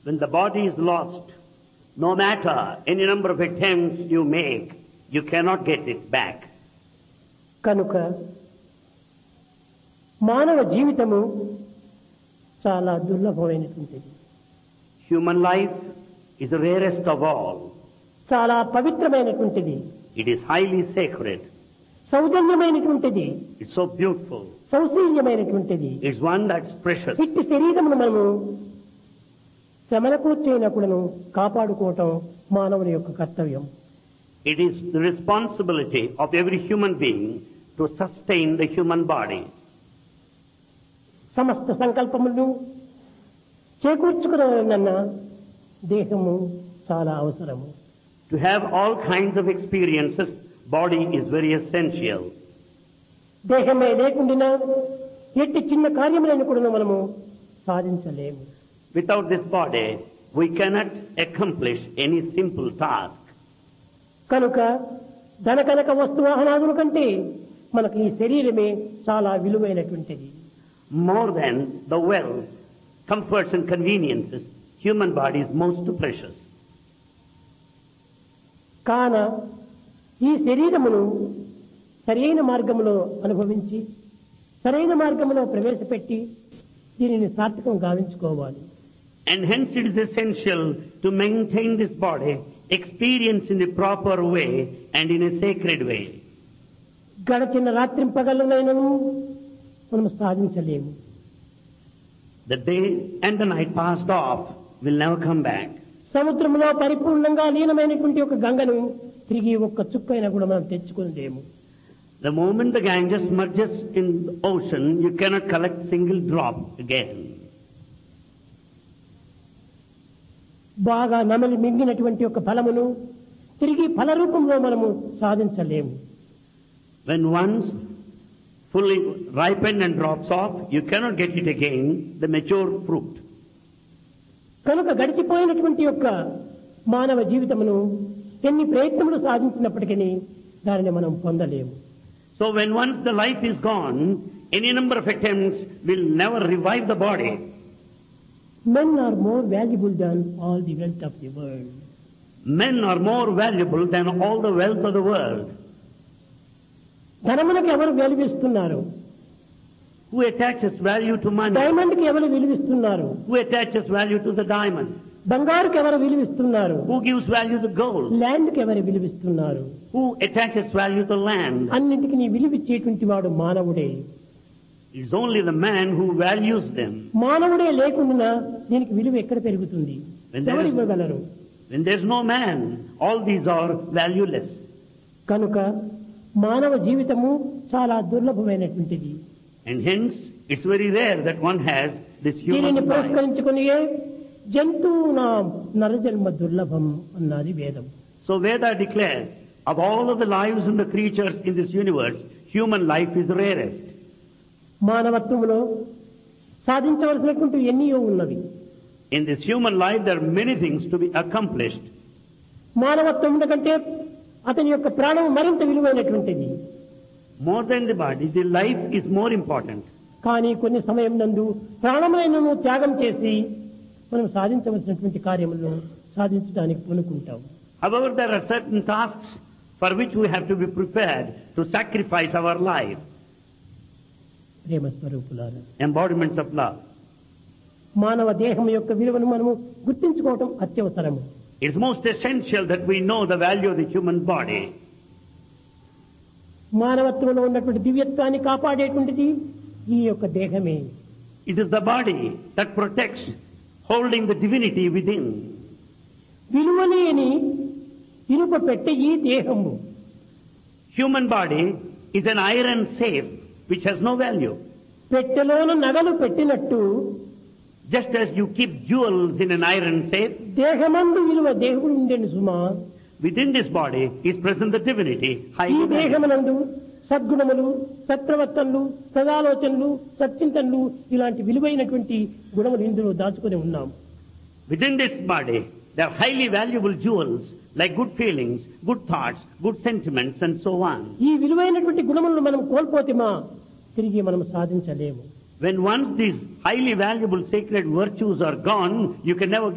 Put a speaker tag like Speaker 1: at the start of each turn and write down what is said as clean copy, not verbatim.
Speaker 1: When the body is lost, no matter any number of attempts you make, you cannot get it back.
Speaker 2: కనుక మానవ జీవితము చాలా దుర్లభమైనటువంటిది.
Speaker 1: Human life is the rarest of all.
Speaker 2: చాలా పవిత్రమైనటువంటిది.
Speaker 1: It is highly sacred.
Speaker 2: సౌజన్యమైనటువంటిది.
Speaker 1: It's so beautiful.
Speaker 2: సౌశీల్యమైనటువంటిది.
Speaker 1: It's one that's precious.
Speaker 2: ఇట్టి శరీరమును మనము శ్రమకూర్చైనప్పుడును కాపాడుకోవటం మానవుని యొక్క కర్తవ్యం.
Speaker 1: It is the responsibility of every human being to sustain the human body.
Speaker 2: సమస్త సంకల్పములను చేకూర్చుకున్న దేహము చాలా అవసరము.
Speaker 1: To have all kinds of experiences, body is very essential.
Speaker 2: దేహమే లేకుండా ఎట్టి చిన్న కార్యములను కూడా మనము సాధించలేము.
Speaker 1: Without this body, we cannot accomplish any simple task.
Speaker 2: కనుక ధనకనక వస్తువాహనాదుల కంటే మనకు ఈ శరీరమే చాలా విలువైనటువంటిది.
Speaker 1: More than the wealth, comforts and conveniences, human body is most precious.
Speaker 2: కాన ఈ శరీరమును సరైన మార్గములో అనుభవించి సరైన మార్గములో ప్రవేశపెట్టి దీనిని సార్థకం గావించుకోవాలి.
Speaker 1: And hence it is essential to maintain this body, experience in the proper way and in a sacred way.
Speaker 2: గడచిన రాత్రింపగలనైనను మనం సాధించలేము.
Speaker 1: The day and the night passed off will never come back.
Speaker 2: సముద్రంలో పరిపూర్ణంగా లీనమైనటువంటి ఒక గంగను తిరిగి ఒక్క చుక్కైనా కూడా మనం తెచ్చుకోలేము.
Speaker 1: The moment the Ganges merges in the ocean, you cannot collect single drop again.
Speaker 2: బాగా నమలి మింగినటువంటి ఒక ఫలమును తిరిగి ఫల రూపంలో మనము సాధించలేము.
Speaker 1: When once fully ripened and drops off, you cannot get it again, the mature fruit.
Speaker 2: కనుక గడిచిపోయినటువంటి యొక్క మానవ జీవితమును ఎన్ని ప్రయత్నములు సాధించినప్పటికీ దానిని మనం పొందలేము.
Speaker 1: So when once the life is gone, any number of attempts will never revive the body.
Speaker 2: Men are more valuable than all the wealth of the world.
Speaker 1: Men are more valuable than all the wealth of the world.
Speaker 2: ధనమునకు ఎవరు విలువిస్తున్నారు?
Speaker 1: Who attaches value to money?
Speaker 2: డైమండ్కి ఎవరు విలువిస్తున్నారు?
Speaker 1: Who attaches value to the diamond?
Speaker 2: బంగారుకి ఎవరు విలువిస్తున్నారు?
Speaker 1: Who gives value to gold?
Speaker 2: ల్యాండ్కి ఎవరు విలువిస్తున్నారు?
Speaker 1: Who attaches value to land?
Speaker 2: అన్నింటికి నీ విలువిచ్చేటువంటి వాడు మానవుడే.
Speaker 1: It's only the man who values them.
Speaker 2: మానవుడే లేకుండా దీనికి విలువ ఎక్కడ పెరుగుతుంది? ఎవరు ఇవ్వగలరు?
Speaker 1: When there's no man, all these are valueless.
Speaker 2: కనుక మానవ జీవితము చాలా దుర్లభమైనటువంటిది.
Speaker 1: And hence, it's very rare that one has this human
Speaker 2: దీనిని
Speaker 1: life.
Speaker 2: పురస్కరించుకుని జంతువునా నరజన్మ దుర్లభం అన్నది వేదం.
Speaker 1: So Veda declares, of all of the lives and the creatures in this universe, human life is rarest.
Speaker 2: మానవత్వములో సాధించవలసినటువంటి ఎన్నో ఉన్నవి.
Speaker 1: In this human life, there are many things to be accomplished.
Speaker 2: మానవత్వం కంటే అతని యొక్క ప్రాణం మరింత విలువైనటువంటిది.
Speaker 1: More than the body, the life is more important.
Speaker 2: కానీ కొన్ని సమయం నందు ప్రాణమైనను త్యాగం చేసి మనం సాధించవలసినటువంటి కార్యములను సాధించడానికి పూనుకుంటాం.
Speaker 1: However, there are certain tasks for which we have to be prepared to sacrifice our life.
Speaker 2: ప్రేమ స్వరూపులారా,
Speaker 1: Embodiments of love.
Speaker 2: మానవ దేహం యొక్క విలువను మనము గుర్తించుకోవటం అత్యవసరము.
Speaker 1: It's most essential that we know the value of the human body.
Speaker 2: మానవత్వంలో ఉన్నటువంటి దివ్యత్వాన్ని కాపాడేటువంటిది ఈ యొక్క దేహమే.
Speaker 1: It is the body that protects, holding the divinity within.
Speaker 2: విలువలేని ఇనుప పెట్టె ఈ దేహము.
Speaker 1: Human body is an iron safe which has no value.
Speaker 2: పెట్టెలోన నగలు పెట్టినట్టు
Speaker 1: Just as you keep jewels in an iron safe,
Speaker 2: దేహమందు విలువ దేవుడు ఉండేను సుమా.
Speaker 1: within this body is present the divinity,
Speaker 2: ఈ
Speaker 1: highly valued.
Speaker 2: దేహమునందు సద్గుణములు, సత్ప్రవర్తనలు, సదాలోచనలు, సచ్చింతనలు ఇలాంటి విలువైనటువంటి గుణములు ఇందులో దాచుకొని ఉన్నాం.
Speaker 1: Within this body, there are highly valuable jewels like good feelings, good thoughts, good sentiments and so on.
Speaker 2: ఈ విలువైనటువంటి గుణములను మనం కోల్పోతేమా తిరిగి మనం సాధించలేము.
Speaker 1: When once these highly valuable sacred virtues are gone, you can never